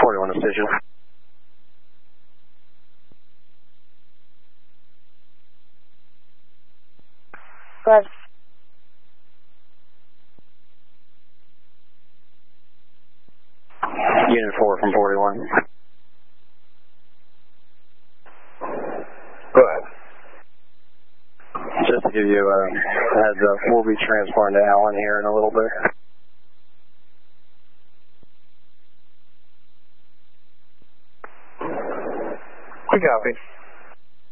41 decision. Go ahead. Unit 4 from 41. Go ahead. Just to give you a heads up, we'll be transferring to Allen here in a little bit. We copy.